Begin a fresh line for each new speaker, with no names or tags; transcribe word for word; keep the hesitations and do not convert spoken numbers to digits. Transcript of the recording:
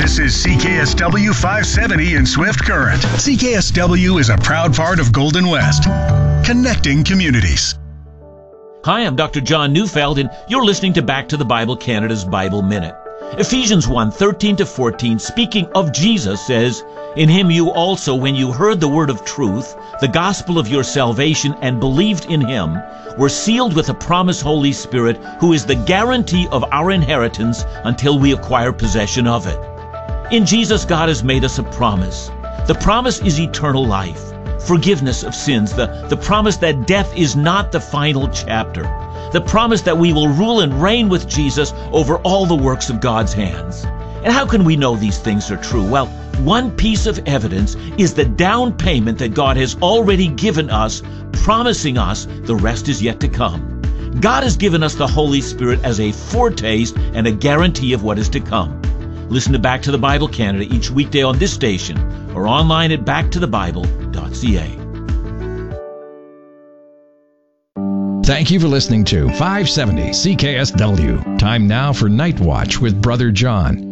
This is C K S W five seventy in Swift Current. C K S W is a proud part of Golden West, connecting communities.
Hi, I'm Doctor John Neufeld, and you're listening to Back to the Bible Canada's Bible Minute. Ephesians one, thirteen to fourteen, speaking of Jesus, says, "In him you also, when you heard the word of truth, the gospel of your salvation, and believed in him, were sealed with the promised Holy Spirit, who is the guarantee of our inheritance until we acquire possession of it." In Jesus, God has made us a promise. The promise is eternal life, forgiveness of sins, the, the promise that death is not the final chapter, the promise that we will rule and reign with Jesus over all the works of God's hands. And how can we know these things are true? Well, one piece of evidence is the down payment that God has already given us, promising us the rest is yet to come. God has given us the Holy Spirit as a foretaste and a guarantee of what is to come. Listen to Back to the Bible Canada each weekday on this station or online at back to the bible dot c a.
Thank you for listening to five seventy C K S W. Time now for Night Watch with Brother John.